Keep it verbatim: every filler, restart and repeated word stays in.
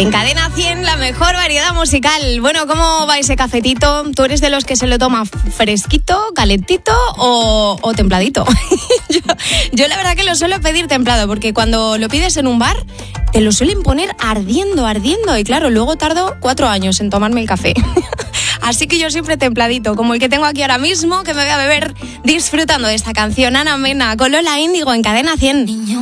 En Cadena cien, la mejor variedad musical. Bueno, ¿cómo va ese cafetito? ¿Tú eres de los que se lo toma fresquito, calentito o, o templadito? yo, yo la verdad que lo suelo pedir templado, porque cuando lo pides en un bar, te lo suelen poner ardiendo, ardiendo. Y claro, luego tardo cuatro años en tomarme el café. Así que yo siempre templadito, como el que tengo aquí ahora mismo, que me voy a beber disfrutando de esta canción. Ana Mena con Lola Índigo en Cadena cien. Niño